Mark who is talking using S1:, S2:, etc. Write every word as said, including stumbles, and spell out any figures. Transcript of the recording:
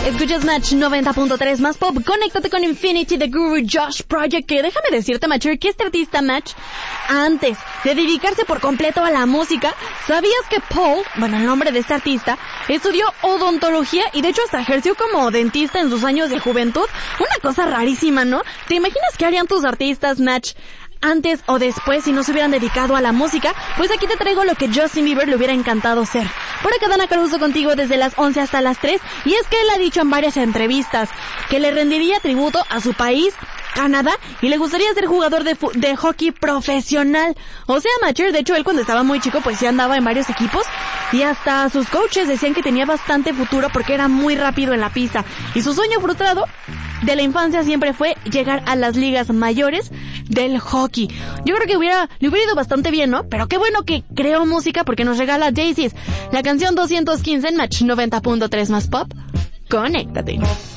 S1: Escuchas Match noventa punto tres más pop. Conéctate con Infinity, The Guru Josh Project. Que déjame decirte, Matcher, que este artista, Match, antes de dedicarse por completo a la música, ¿sabías que Paul, bueno, el nombre de este artista, estudió odontología y de hecho hasta ejerció como dentista en sus años de juventud? Una cosa rarísima, ¿no? ¿Te imaginas qué harían tus artistas, Match, antes o después si no se hubieran dedicado a la música? Pues aquí te traigo lo que Justin Bieber le hubiera encantado ser. Por acá Dana Caruso contigo desde las once hasta las tres, y es que él ha dicho en varias entrevistas que le rendiría tributo a su país, Canadá, y le gustaría ser jugador de, de hockey profesional. O sea, Matcher, de hecho él cuando estaba muy chico pues sí andaba en varios equipos y hasta sus coaches decían que tenía bastante futuro porque era muy rápido en la pista, y su sueño frustrado de la infancia siempre fue llegar a las ligas mayores del hockey. Yo creo que hubiera, le hubiera ido bastante bien, ¿no? Pero qué bueno que creó música porque nos regala Daisies, la canción doscientos quince en Match noventa punto tres más pop. Conéctate.